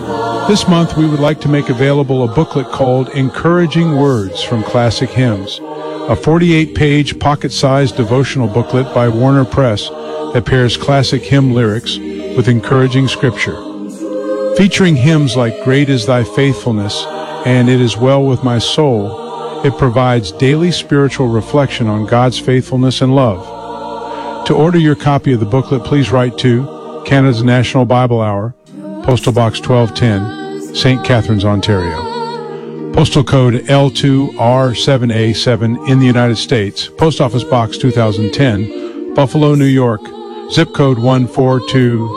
This month, we would like to make available a booklet called Encouraging Words from Classic Hymns, a 48-page pocket-sized devotional booklet by Warner Press that pairs classic hymn lyrics with encouraging scripture. Featuring hymns like Great is Thy Faithfulness and It Is Well With My Soul, it provides daily spiritual reflection on God's faithfulness and love. To order your copy of the booklet, please write to Canada's National Bible Hour, Postal Box 1210, St. Catharines, Ontario. Postal code L2R7A7 in the United States. Post Office Box 2010, Buffalo, New York. Zip code 142